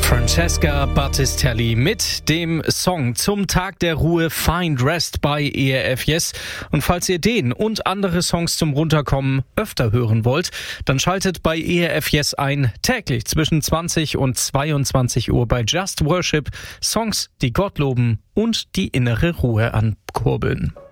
Francesca Battistelli mit dem Song zum Tag der Ruhe Find Rest bei ERF Yes. Und falls ihr den und andere Songs zum Runterkommen öfter hören wollt, dann schaltet bei ERF Yes ein, täglich zwischen 20 und 22 Uhr bei Just Worship. Songs, die Gott loben und die innere Ruhe ankurbeln.